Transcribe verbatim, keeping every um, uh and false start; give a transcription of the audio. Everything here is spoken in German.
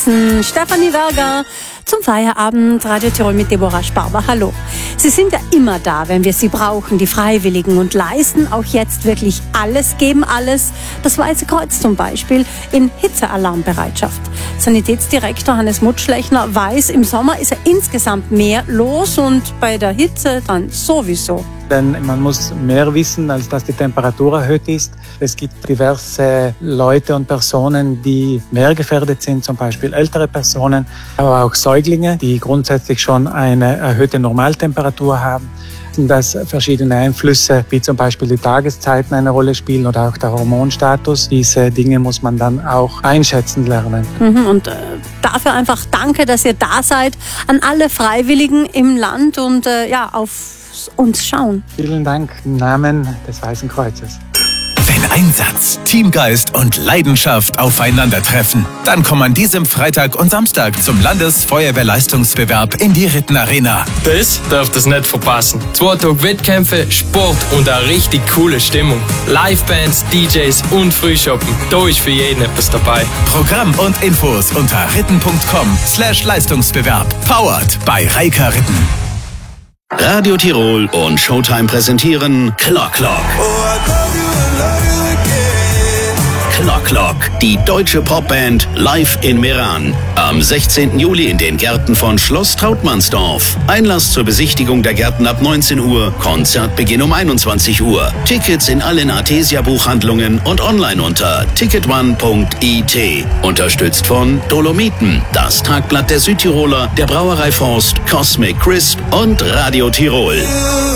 begrüßen Stefanie Werger zum Feierabend Radio Tirol mit Deborah Sparber. Hallo. Sie sind ja immer da, wenn wir sie brauchen, die Freiwilligen, und leisten auch jetzt wirklich alles, geben alles. Das Weiße Kreuz zum Beispiel in Hitzealarmbereitschaft. Sanitätsdirektor Hannes Mutschlechner weiß, im Sommer ist ja insgesamt mehr los und bei der Hitze dann sowieso. Denn man muss mehr wissen, als dass die Temperatur erhöht ist. Es gibt diverse Leute und Personen, die mehr gefährdet sind, zum Beispiel ältere Personen, aber auch Säuglinge, die grundsätzlich schon eine erhöhte Normaltemperatur haben. Dass verschiedene Einflüsse, wie zum Beispiel die Tageszeiten, eine Rolle spielen oder auch der Hormonstatus. Diese Dinge muss man dann auch einschätzen lernen. Mhm, und äh, dafür einfach danke, dass ihr da seid, an alle Freiwilligen im Land und äh, ja, auf uns schauen. Vielen Dank im Namen des Weißen Kreuzes. Wenn Einsatz, Teamgeist und Leidenschaft aufeinandertreffen, dann kommen an diesem Freitag und Samstag zum Landesfeuerwehrleistungsbewerb in die Rittenarena. Das darf das nicht verpassen. Zwei Tage Wettkämpfe, Sport und eine richtig coole Stimmung. Livebands, D Js und Frühshoppen. Da ist für jeden etwas dabei. Programm und Infos unter ritten.com slash Leistungsbewerb. Powered bei Reika Ritten. Radio Tirol und Showtime präsentieren Clock Clock. Clock Clock, die deutsche Popband live in Meran. Am sechzehnten Juli in den Gärten von Schloss Trautmannsdorf. Einlass zur Besichtigung der Gärten ab neunzehn Uhr, Konzertbeginn um einundzwanzig Uhr. Tickets in allen Artesia-Buchhandlungen und online unter ticket one punkt i t. Unterstützt von Dolomiten, das Tagblatt der Südtiroler, der Brauerei Forst, Cosmic Crisp und Radio Tirol.